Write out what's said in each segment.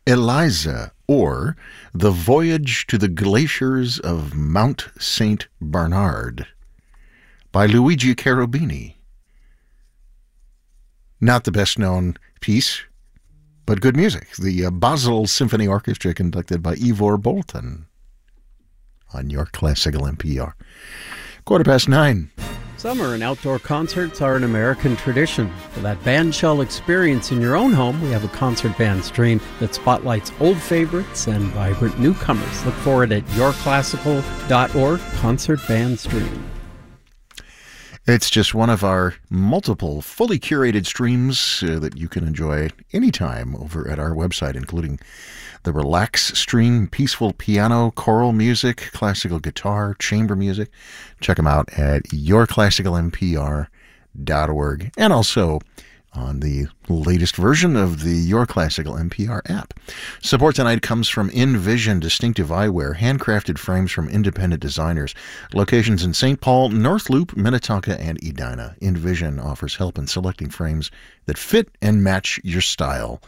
Eliza, or The Voyage to the Glaciers of Mount St. Bernard by Luigi Cherubini. Not the best-known piece, but good music. The Basel Symphony Orchestra, conducted by Ivor Bolton, on your classical NPR. 9:15. Summer and outdoor concerts are an American tradition. For that bandshell experience in your own home, we have a concert band stream that spotlights old favorites and vibrant newcomers. Look for it at yourclassical.org, Concert Band Stream. It's just one of our multiple fully curated streams that you can enjoy anytime over at our website, including the Relax stream, peaceful piano, choral music, classical guitar, chamber music. Check them out at yourclassicalnpr.org, and also on the latest version of the Your Classical NPR app. Support tonight comes from InVision Distinctive Eyewear, handcrafted frames from independent designers. Locations in St. Paul, North Loop, Minnetonka, and Edina. InVision offers help in selecting frames that fit and match your style.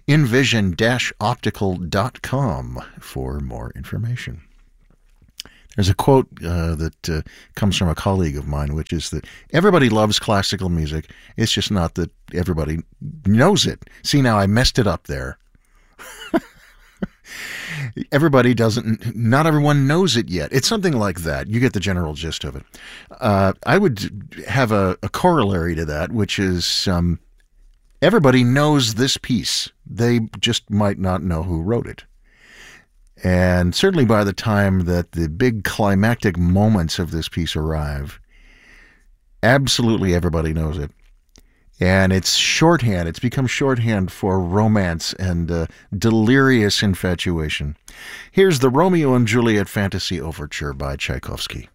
InVision-optical.com for more information. There's a quote that comes from a colleague of mine, which is that everybody loves classical music. It's just not that everybody knows it. See, now I messed it up there. Not everyone knows it yet. It's something like that. You get the general gist of it. I would have a corollary to that, which is everybody knows this piece. They just might not know who wrote it. And certainly by the time that the big climactic moments of this piece arrive, absolutely everybody knows it. And it's shorthand. It's become shorthand for romance and delirious infatuation. Here's the Romeo and Juliet Fantasy Overture by Tchaikovsky.